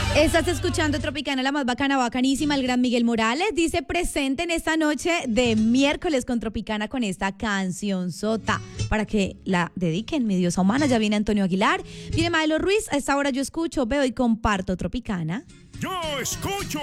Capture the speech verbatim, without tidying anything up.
Estás escuchando Tropicana, la más bacana, bacanísima. El gran Miguel Morales dice presente en esta noche de miércoles con Tropicana con esta canción sota para que la dediquen, mi diosa humana. Ya viene Antonio Aguilar, viene Maelo Ruiz. A esta hora yo escucho, veo y comparto Tropicana. Yo escucho.